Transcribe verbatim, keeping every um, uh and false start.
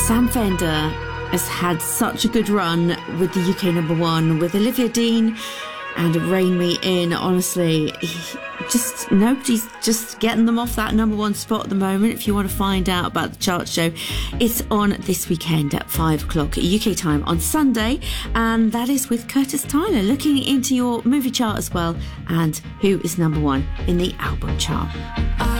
Sam Fender has had such a good run with the U K number one, with Olivia Dean and Rein Me In. Honestly, he, just nobody's just getting them off that number one spot at the moment. If you want to find out about the chart show, it's on this weekend at five o'clock U K time on Sunday, and that is with Curtis Tyler, looking into your movie chart as well and who is number one in the album chart.